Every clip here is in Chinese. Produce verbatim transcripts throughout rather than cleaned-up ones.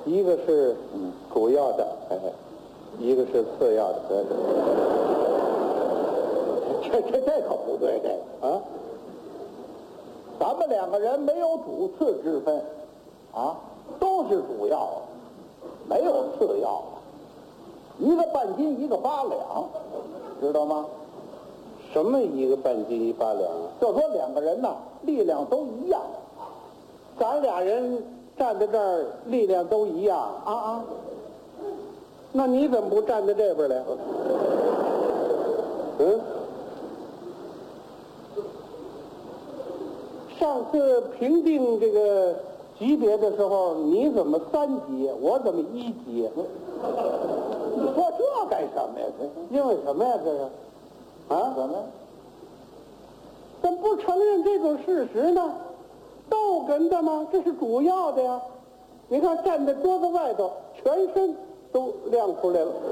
一个是主要的，哎，一个是次要的， 这这这可不对，这个啊，咱们两个人没有主次之分，啊，都是主要的，没有次要的。一个半斤，一个八两，知道吗？ 什么一个半斤一八两啊？ 就说两个人呐，力量都一样， 咱俩人站在这儿，力量都一样啊啊。 那你怎么不站在这边来？嗯？上次评定这个级别的时候，你怎么三级，我怎么一级？ 你说这干什么呀？ 因为什么呀？这是啊？ 怎么？ 怎么不承认这种事实呢？逗哏的吗？这是主要的呀。你看站在桌子外头，全身都亮出来了。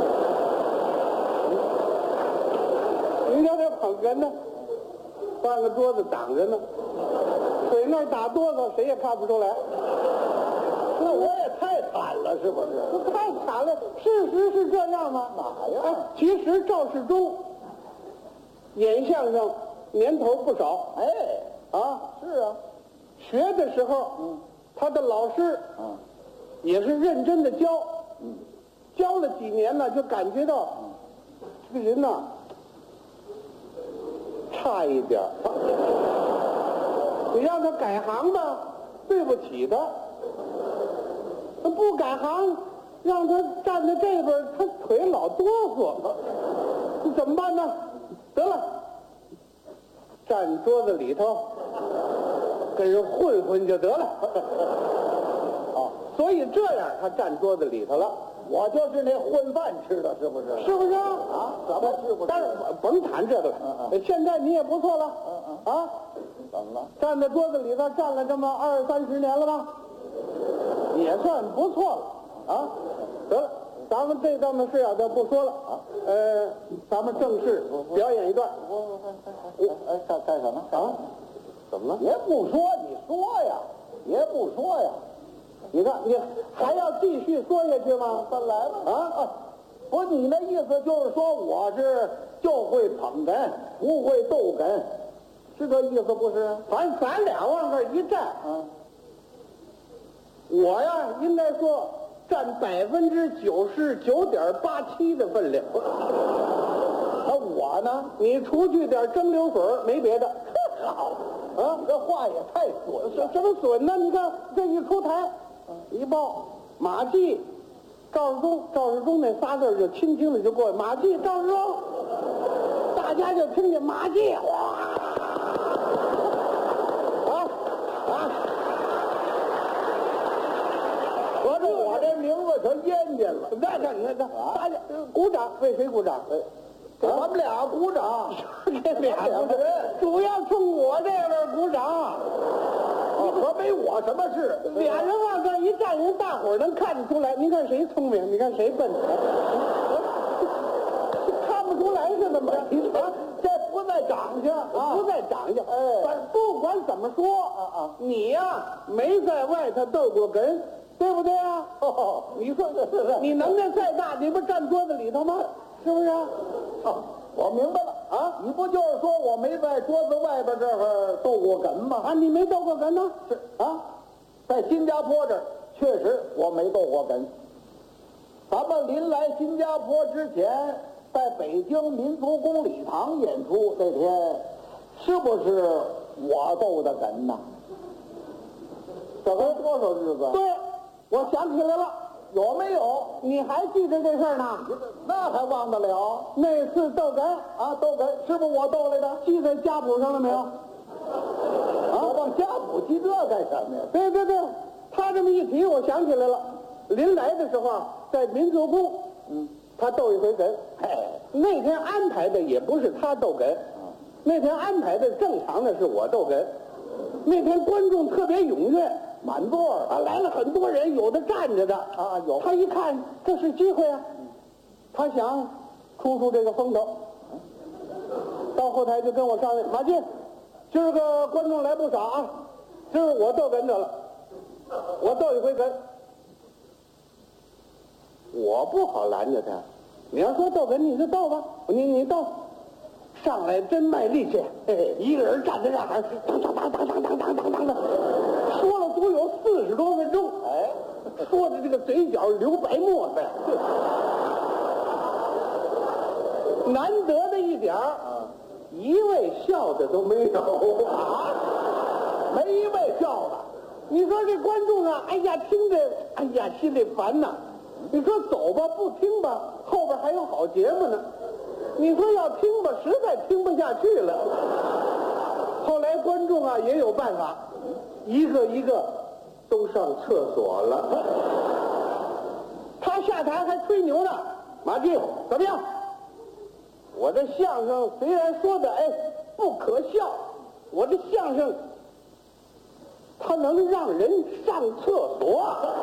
你瞧这捧哏呢，半个桌子挡着呢，嘴那儿打哆嗦，谁也看不出来。 那我也太惨了，是不是？ 这太惨了，事实是这样吗？ 哪样？ 哎，其实赵世忠演相声年头不少， 哎， 啊， 是啊， 学的时候， 嗯， 他的老师， 嗯， 也是认真的教， 嗯， 教了几年呢，就感觉到，这个人呐，差一点儿。你让他改行吧，对不起他；他不改行，让他站在这边，他腿老哆嗦，你怎么办呢？得了，站桌子里头，跟人混混就得了。 哦， 所以这样他站桌子里头了， 我就是那混饭吃的，是不是？ 是不是啊？ 啊，怎么是不是？ 但是甭谈这个了， 嗯现在你也不错了， 嗯嗯啊， 怎么了？ 站在桌子里头站了这么二三十年了吧，也算不错了啊。得了，咱们这档子事啊，就不说了啊。呃，咱们正式表演一段。 我我哎干干什么？ 啊？怎么了？ 也不说，你说呀，也不说呀。 你看，你还要继续说下去吗？ 再来吧。 啊啊，不，你那意思就是说我是就会捧哏，不会逗哏，是这意思不是？ 反正咱俩往那儿一站， 嗯， 我呀应该说占百分之九十九点八七的分量。 那我呢？ 你除去点蒸馏水，没别的。 好啊，这话也太损了。 什什么损呢？你看这一出台，一报马季、赵世忠，赵世忠那仨字就轻轻的就过去，马季、赵世忠，大家就听见马季，哗，啊啊！ 合着我这名字可淹进了。 那那那那，大家鼓掌，为谁鼓掌？ 给咱们俩鼓掌， 这俩鼓掌，主要冲我这边鼓掌。 你可没我什么事。 俩人往这一站，人大伙儿能看得出来。您看谁聪明，你看谁笨，看不出来是怎么着？ 啊，这不在长相啊， 不在长相。 哎反不管怎么说啊啊， 你呀、没在外头逗过哏，对不对啊？ 哦， 你说是是是你能耐再大，你不站桌子里头吗？是不是啊？ 哦，我明白了啊， 你不就是说我没在桌子外边这儿逗过哏吗？ 啊，你没逗过哏呢？ 是啊，在新加坡这儿确实我没逗过哏。咱们临来新加坡之前，在北京民族宫礼堂演出那天，是不是我逗的哏呐？这都多少日子？ 对，我想起来了， 有没有？ 你还记得这事儿呢？ 那还忘得了那次逗哏， 啊？逗哏是不是我逗来的？ 记在家谱上了没有？ 啊，我往家谱记这干什么呀？ 对对对，他这么一提，我想起来了。临来的时候，在民族宫， 嗯， 他逗一回哏。 嘿， 那天安排的也不是他逗哏，那天安排的正常的是我逗哏。那天观众特别踊跃， 满座儿啊，来了很多人，有的站着的啊有他一看这是机会啊，他想出出这个风头，到后台就跟我商量，马进，今儿个观众来不少啊，今儿我逗哏得了，我逗一回哏， 我不好拦着他。你要说逗哏，你就逗吧，你你逗。上来真卖力气，嘿嘿，一个人站在这儿，当当当当当当当当当的，说了足有四十多分钟。 哎， 说的这个嘴角流白沫子呀。难得的一点儿，一位笑的都没有啊，没一位笑的。 你说这观众啊，哎呀，听着，哎呀，心里烦呐。你说走吧，不听吧，后边还有好节目呢。你说要听吧，实在听不下去了。后来观众啊也有办法，一个一个都上厕所了。他下台还吹牛呢，马季怎么样？我这相声虽然说的哎不可笑，我这相声它能让人上厕所。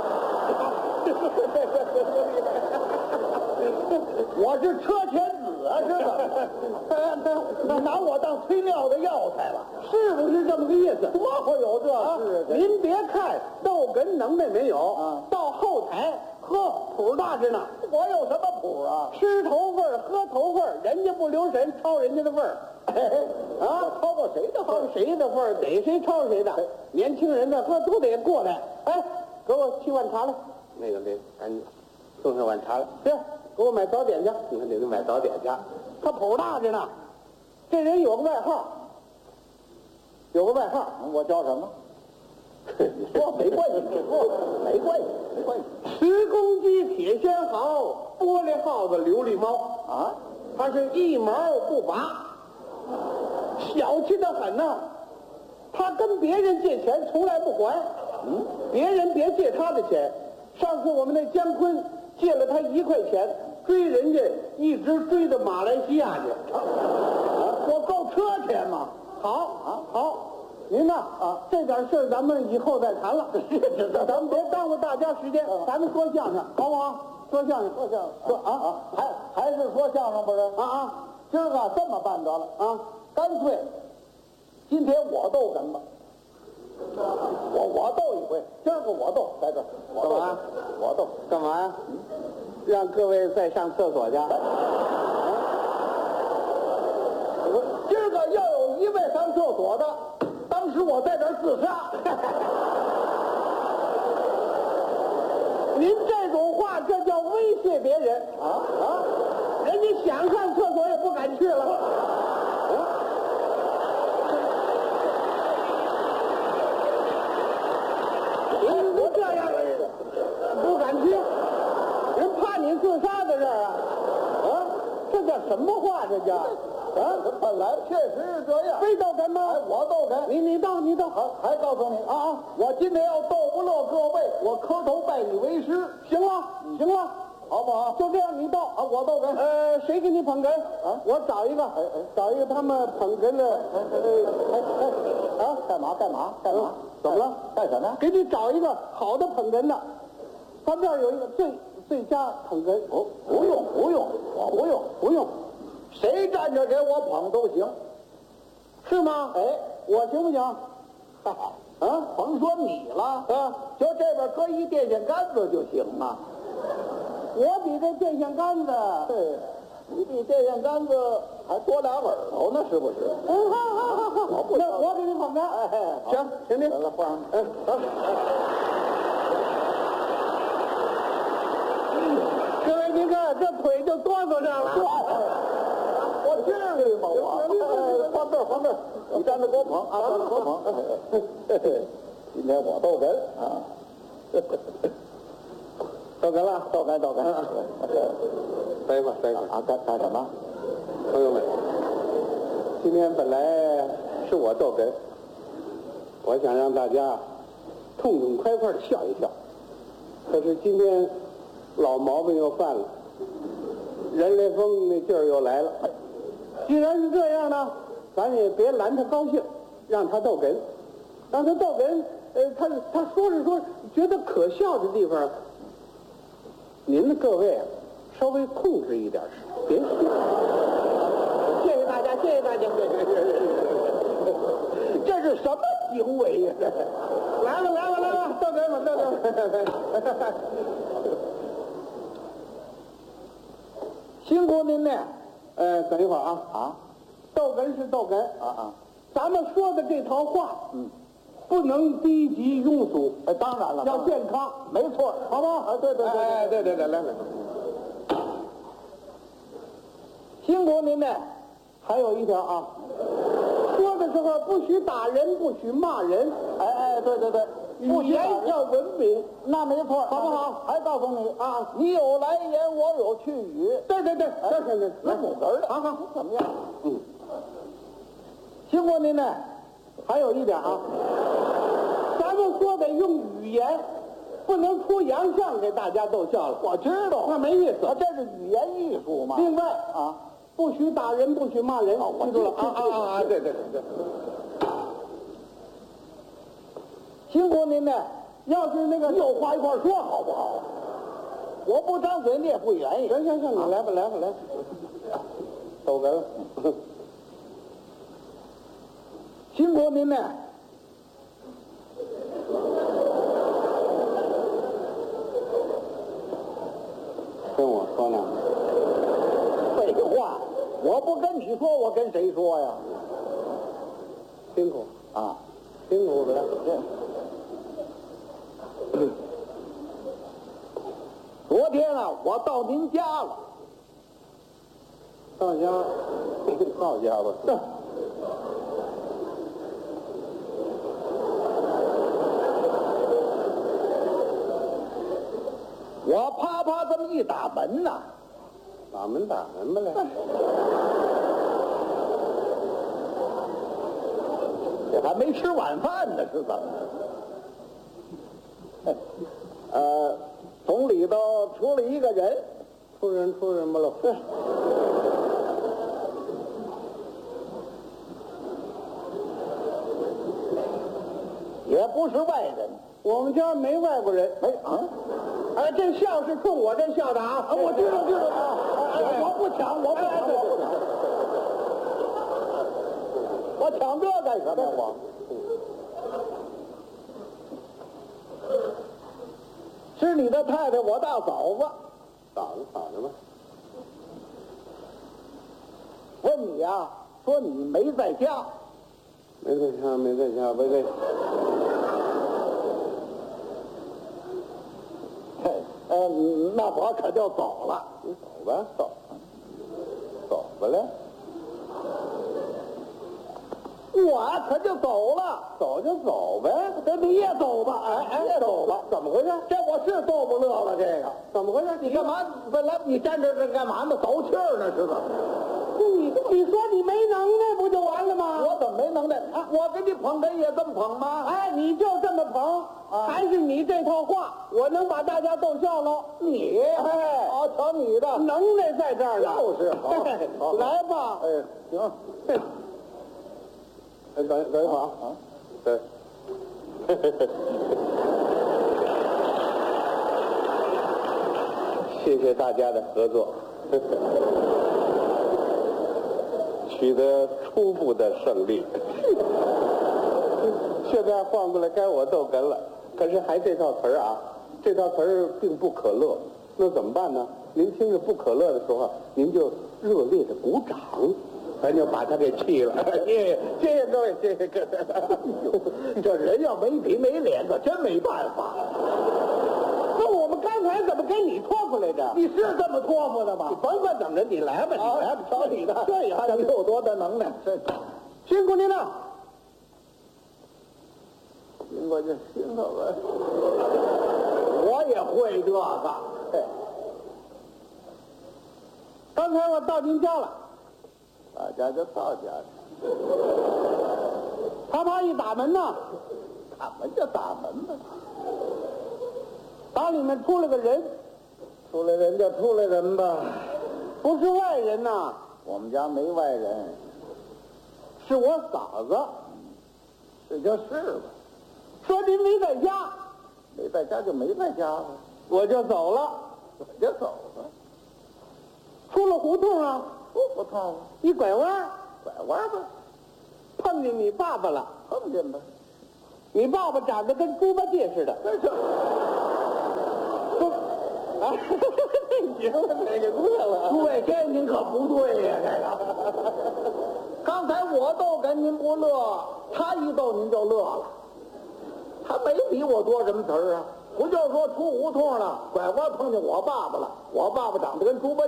我是车前子啊，是吧？你拿我当催尿的药材了， 是不是这么个意思？ 多会有这啊事？ 您别看逗哏能耐没有， 啊到后台呵谱大着呢。 我有什么谱啊？ 吃头份儿喝头份儿，人家不留神抄人家的份儿。啊， 抄过谁的份儿抄谁的份儿，逮谁抄谁的。年轻人呢，呵都得过来。哎，给我沏碗茶来。那个得赶紧送上碗茶来。是，给我买早点去。你看得给买早点去。他谱大着呢。这人有个外号，有个外号， 我叫什么？你说没关系，你说没关系，没关系。 十公鸡铁仙毫，玻璃耗子琉璃猫啊！ 他是一毛不拔，小气的很呐。他跟别人借钱从来不还，嗯，别人别借他的钱。上次我们那姜昆借了他一块钱，追人家一直追到马来西亚去。啊， 我够车钱吗？ 好啊，好。您呐啊，这点事儿咱们以后再谈了。咱们别耽误大家时间，咱们说相声好不好？说相声， 说相声， 说啊啊，还还是说相声不是？ 啊啊， 今儿个这么办得了啊， 干脆今天我逗哏吧，我我逗一回，今儿个我逗，在这儿我逗， 干嘛我逗， 干嘛呀？让各位再上厕所去。 今儿个要有一位上厕所的，当时我在这儿自杀。 您这种话，这叫威胁别人啊啊！人家想上厕所也不敢去了。啊，您都这样，不敢去，人怕你自杀在这儿啊！啊，这叫什么话？这叫啊！ 本来确实是这样。 非逗哏吗？ 哎，我逗哏， 你你逗你逗， 还还告诉你啊啊！ 我今天要逗不乐各位，我磕头拜你为师， 行了行了， 好不好？ 就这样，你逗啊，我逗哏。 呃，谁给你捧哏啊？ 我找一个， 哎哎找一个他们捧哏的， 哎哎哎啊！干嘛干嘛干嘛？ 怎么了？ 干什么呀？ 给你找一个好的捧哏的，咱们这儿有一个最最佳捧哏。 哦，不用不用，我不用不用， 谁站着给我捧都行。 是吗？ 哎， 我行不行？ 嗨， 啊甭说你了， 啊， 就这边搁一电线杆子就行啊。 我比这电线杆子， 对，你比电线杆子还多俩耳朵呢，是不是？ 嗯，好好好好， 我不那我给你捧哏。 哎哎，好行，请您。 得了，放上。 嗯，好。各位，您看这腿就哆嗦上了。 我至于吗？我放这儿，放这儿，你站着给我捧啊，站着给我捧。今天我逗哏啊， 逗哏了， 逗哏逗哏。 待会儿，待会儿啊，干干什么？ 朋友们，今天本来是我逗哏，我想让大家痛痛快快的笑一笑。可是今天老毛病又犯了，人来疯那劲儿又来了。既然是这样呢，咱也别拦他高兴，让他逗哏，让他逗哏。呃，他他说着说着觉得可笑的地方，您的各位啊，稍微控制一点，别笑。谢谢大家，谢谢大家。 这是什么行为呀？ 来了来了来了，逗哏吧，逗哏。 辛苦您呢。 呃，等一会儿啊啊逗哏是逗哏啊啊， 咱们说的这套话， 嗯， 不能低级庸俗， 哎，当然了， 要当然健康， 没错， 好吗？ 啊，对对对哎， 对对对对，来来， 辛苦您呢。 还有一条啊，说的时候不许打人，不许骂人， 哎哎，对对对，不语许打人言要文明， 那没错， 好不好？ 还告诉你啊， 你有来言，我有去语。 对对对， 哎这是这字母字儿的， 好好， 怎么样？ 嗯， 辛苦您呢。 还有一点啊，咱们说得用语言，不能出洋相给大家逗笑了， 我知道， 那没意思啊，。这是语言艺术嘛。 另外啊， 不许打人，不许骂人， 哦我记住了记住啊啊啊啊！对对对对， 辛苦您呢。 要是那个有话一块儿说好不好？我不张嘴你也不愿意。 行行行，你来吧来吧来吧，逗哏了。 辛苦您呢。 跟我说呢， 废话，我不跟你说，我跟谁说呀？ 辛苦啊， 辛苦了。 昨天啊，我到您家了。 到家，到家吧。 我啪啪这么一打门呐， 打门打门吧来。 这还没吃晚饭呢，是怎么的？呃，从里头出了一个人， 出人出人吧喽。 也不是外人， 我们家没外国人。 没啊。 哎，这笑是冲我这笑的啊！ 我知道知道啊，我不抢，我不抢，我不抢，我抢这干什么？我是你的太太，我大嫂子。 嫂子嫂子吧。 问你呀，说你没在家， 没在家，没在家，没在。 呃，那我可就走了。 你走吧，走，走吧来， 我可就走了。 走就走呗。 这你也走吧，哎哎，也走吧。 怎么回事？ 这我是逗不乐了，这个怎么回事？ 你干嘛？本来你站这这干嘛呢？走气儿呢是怎么？ 你你说你没能耐不就完了吗？ 我怎么没能耐？我给你捧哏也这么捧吗？ 哎，你就这么捧， 啊还是你这套话，我能把大家逗笑喽？ 你哎好，瞧你的， 能耐在这儿呢。 就是好嘿好来吧。 哎，行， 哎，等等一会儿啊。 啊， 对。谢谢大家的合作，取得初步的胜利。现在换过来该我逗哏了，可是还这套词儿啊，这套词儿并不可乐，那怎么办呢？您听着不可乐的时候，您就热烈的鼓掌，咱就把他给气了。谢谢，谢谢各位，谢谢各位。 这人要没皮没脸，可真没办法。 那我们刚才怎么给你托付来着？ 你是这么托付的吗？ 你甭管怎么着，你来吧，你来吧， 瞧你的， 这也看你有多大能耐。这辛苦您了。 辛苦就辛苦吧，我也会这个。嘿， 刚才我到您家了， 大家就到家去， 啪啪一打门呐， 打门就打门吧， 打里面出来个人， 出来人就出来人吧。 不是外人呐， 我们家没外人， 是我嫂子。 这就是吧。 说您没在家， 没在家就没在家了， 我就走了。 我就走了。 出了胡同啊， 不胡同， 一拐弯， 拐弯吧， 碰见你爸爸了。 碰见吧。 你爸爸长得跟猪八戒似的。 这就不， 啊，行了，这个乐了。 诸位，这您可不对呀、这个。刚才我逗哏您不乐，他一逗您就乐了。他没比我多什么词儿啊，不就是说出胡同了，拐弯碰见我爸爸了，我爸爸长得跟猪八戒。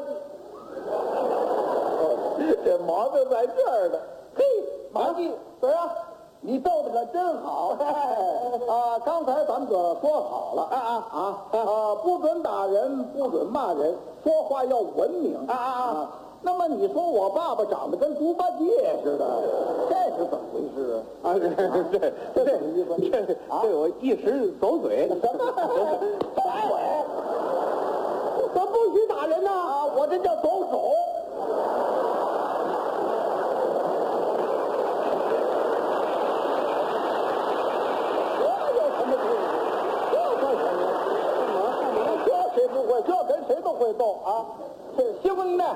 这毛病在这儿呢。嘿，马季，怎么样？你逗的可真好。啊，刚才咱们可说好了，啊啊啊啊，不准打人，不准骂人，说话要文明。啊啊啊！那么你说我爸爸长得跟猪八戒似的，这是怎么回事啊？ 啊，这这这这意思，这这我一时走嘴。 什么？走嘴？ 我不许打人呐！ 啊，我这叫走手。谁不会？这跟谁都会斗啊！这辛苦您了，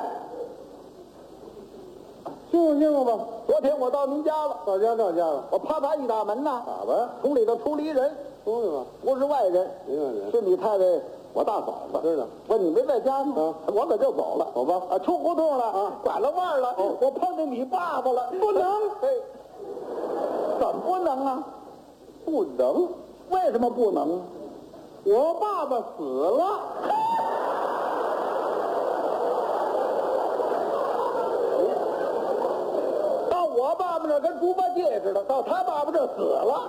辛苦辛苦吧。 昨天我到您家了， 到家到家了， 我啪啪一打门呐， 咋吧？ 从里头出了一人， 出去吧。 不是外人， 没外人是你太太，我大嫂子。 知道。 问你没在家吗？ 啊， 我可就走了。 走吧。 啊，出胡同了啊， 拐了弯了。 哦， 我碰见你爸爸了。 不能。 哎，怎么不能啊？ 不能。 为什么不能？ 我爸爸死了。 到我爸爸这儿跟猪八戒似的，到他爸爸这儿死了。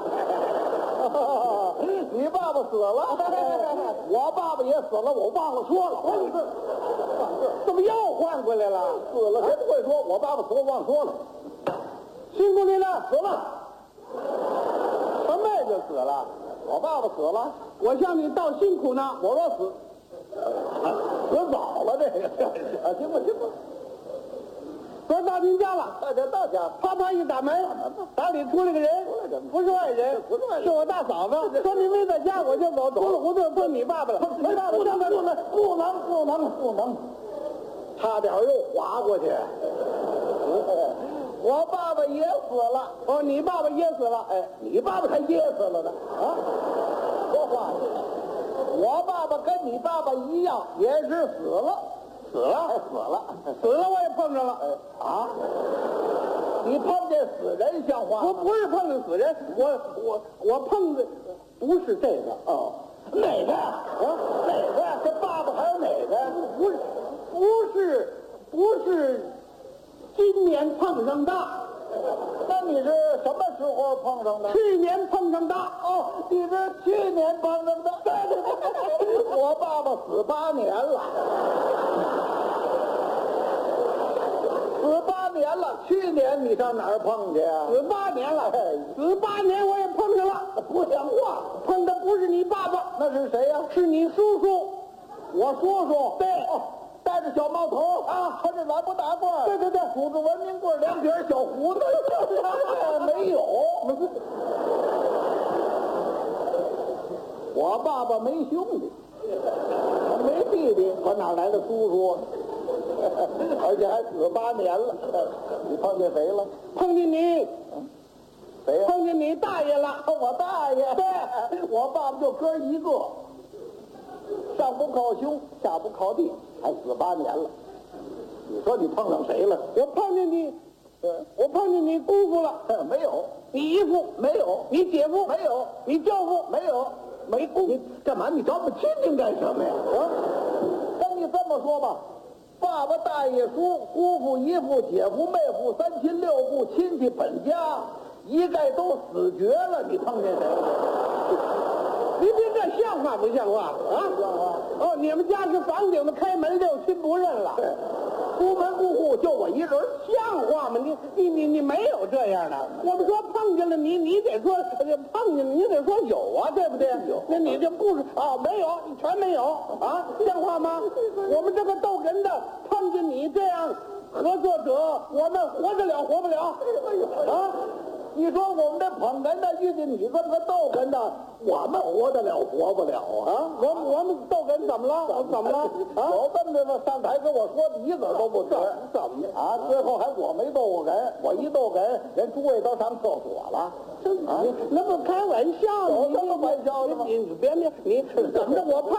你爸爸死了，我爸爸也死了，我忘了说了。我这怎么又换过来了？ 死了谁不会说？我爸爸死了，忘了说了。 辛苦你了， 死了， 什么也就死了。 我爸爸死了， 我向你道辛苦呢。 我说死，死早了这个。啊，行吧行吧。 说到您家了， 大家到家， 啪啪一打门，打里出来个人，不是外人， 不是外人， 是我大嫂子。说您没在家，我就走，出了胡同碰你爸爸了。 没爸爸不能不能不能不能不能不能，差点又滑过去。我爸爸也死了。 哦，你爸爸噎死了。 哎，你爸爸还噎死了呢。啊，说话，我爸爸跟你爸爸一样，也是死了。 死了， 死了， 死了，我也碰着了。 啊！你碰见死人像话吗？ 我不是碰见死人，我我我碰的不是这个。 哦，哪个呀？啊，哪个呀？这爸爸还有哪个呀？ 不是，不是，不是，今年碰上的。 那你是什么时候碰上的？ 去年碰上的。 哦，你是去年碰上的。对对对，我爸爸死八年了。死八年了，去年你上哪儿碰去啊？ 死八年了，死八年我也碰上了， 不像话， 碰的不是你爸爸， 那是谁呀、啊？ 是你叔叔， 我叔叔。 对， 哦，戴着小帽头啊，穿着蓝布大褂， 对对对， 拄着文明棍，两撇小胡子，没有。我爸爸没兄弟，没弟弟，我哪来的叔叔？而且还死八年了。你碰见谁了？ 碰见你， 谁呀、啊？ 碰见你大爷了。 我大爷。对，我爸爸就哥一个，上不靠胸，下不靠地，还死八年了。你说你碰上谁了？ 我碰见你，我碰见你姑父了。 没有。 你姨父没有。 你姐夫没有。 你舅父没有。没姑，你干嘛？你找我亲戚干什么呀？啊，跟你这么说吧，爸爸、大爷、叔、姑父、姨父、姐夫、妹夫，三亲六故，亲戚本家一概都死绝了。你碰见谁了？ 你这这像话不像话啊？ 像话。 哦，你们家是房顶子开门六亲不认了。 对，出门不顾就我一人， 像话吗？你你你你没有这样的。我们说碰见了你，你得说碰见了，你得说有啊，对不对？ 有。 那你这不是啊？没有，你全没有啊？像话吗？我们这个逗哏的碰见你这样合作者，我们活得了活不了啊？ 你说我们这捧哏的遇见你这么个逗哏的，我们活得了活不了啊？ 啊，我们我们逗哏怎么了？怎么了？啊， 有这么的吗？上台跟我说的一个都不准， 怎么啊？最后还我没逗过哏，我一逗哏，人诸位都上厕所了。 啊，那不开玩笑吗？ 有这么玩笑的吗？ 你你别别，你怎么着？我怕。